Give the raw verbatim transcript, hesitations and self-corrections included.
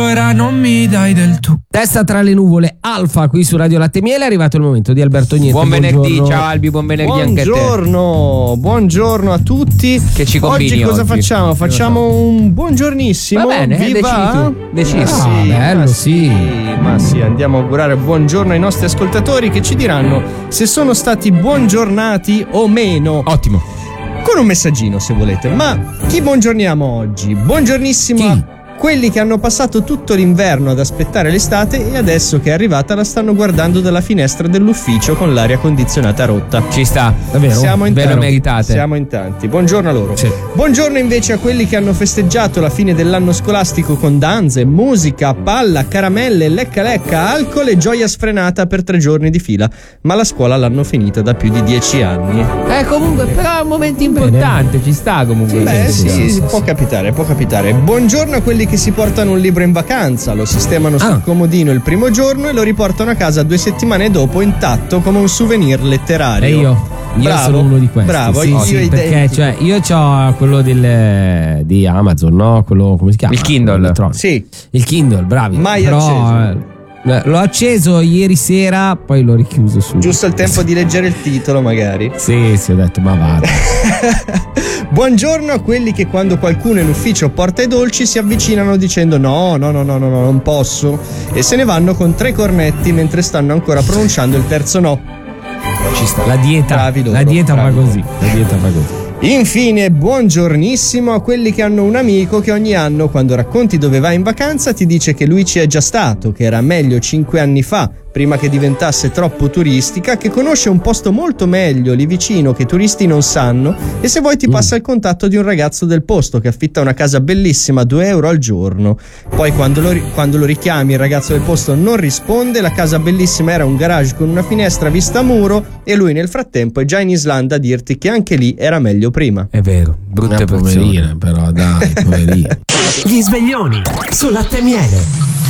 Ora non mi dai del tu. Testa tra le nuvole, Alfa qui su Radio Latte Miele. È arrivato il momento di Alberto Niente. Buon venerdì, buongiorno. ciao Albi, buon venerdì anche a te. Buongiorno, buongiorno a tutti. Che ci combini oggi cosa oggi? facciamo? Facciamo un buongiornissimo. Va bene, vi decidi va? tu, decidi. Ah, Ah, sì, bello, ma sì. Ma sì, andiamo a augurare buongiorno ai nostri ascoltatori che ci diranno se sono stati buongiornati o meno. Ottimo. Con un messaggino se volete. Ma chi buongiorniamo oggi? Buongiornissimo Chi? a quelli che hanno passato tutto l'inverno ad aspettare l'estate e adesso che è arrivata la stanno guardando dalla finestra dell'ufficio con l'aria condizionata rotta. Ci sta, Davvero? Siamo in ve lo tanti. meritate. Siamo in tanti. Buongiorno a loro. Sì. Buongiorno invece a quelli che hanno festeggiato la fine dell'anno scolastico con danze, musica, palla, caramelle, lecca lecca, alcol e gioia sfrenata per tre giorni di fila. Ma la scuola l'hanno finita da più di dieci anni. Eh, comunque, però è un momento importante, ci sta comunque. Beh, sì, sì, sì, può sì. capitare, può capitare. Buongiorno a quelli che si portano un libro in vacanza, lo sistemano sul Ah. comodino il primo giorno e lo riportano a casa due settimane dopo intatto come un souvenir letterario. E io, io Bravo, sono uno di questi. bravo, sì, io sì, identico. perché cioè, io ho quello del, di Amazon, no? Quello come si chiama? Il Kindle. Elettronico. Sì, Il Kindle, bravi. Mai Però, acceso. eh, l'ho acceso ieri sera, poi l'ho richiuso subito. giusto il tempo di leggere il titolo magari. Sì, sì, ho detto, ma vada. Buongiorno a quelli che quando qualcuno in ufficio porta i dolci si avvicinano dicendo no, no, no, no, no, no, non posso e se ne vanno con tre cornetti mentre stanno ancora pronunciando il terzo no. Ci sta. La dieta, Bravi loro, la dieta bravi. fa così. La dieta fa così. Infine, buongiornissimo a quelli che hanno un amico che ogni anno, quando racconti dove va in vacanza, ti dice che lui ci è già stato, che era meglio cinque anni fa, prima che diventasse troppo turistica, che conosce un posto molto meglio lì vicino che i turisti non sanno e se vuoi ti passa il contatto di un ragazzo del posto che affitta una casa bellissima a due euro al giorno. Poi quando lo, ri- quando lo richiami il ragazzo del posto non risponde, la casa bellissima era un garage con una finestra vista a muro e lui nel frattempo è già in Islanda a dirti che anche lì era meglio prima. È vero, brutte Una persone. poverina, però, dai, poverina. Gli sveglioni su Latte Miele.